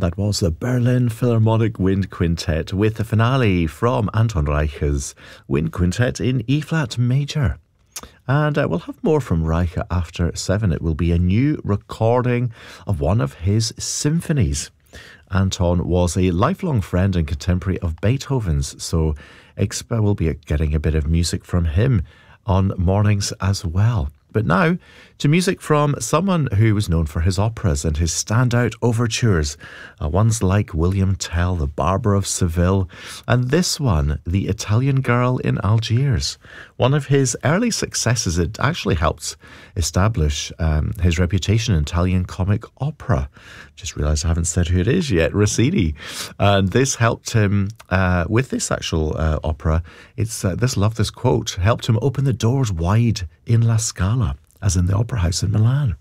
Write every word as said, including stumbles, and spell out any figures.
That was the Berlin Philharmonic Wind Quintet with the finale from Anton Reicher's Wind Quintet in E-flat major. And uh, we'll have more from Reicher after seven. It will be a new recording of one of his symphonies. Anton was a lifelong friend and contemporary of Beethoven's, so we'll be getting a bit of music from him on mornings as well. But now to music from someone who was known for his operas and his standout overtures, uh, ones like William Tell, The Barber of Seville, and this one, The Italian Girl in Algiers. One of his early successes. It actually helped establish um, his reputation in Italian comic opera. Just realised I haven't said who it is yet, Rossini. And this helped him, uh, with this actual uh, opera, it's uh, this, love this quote, helped him open the doors wide in La Scala, as in the Opera House in Milan.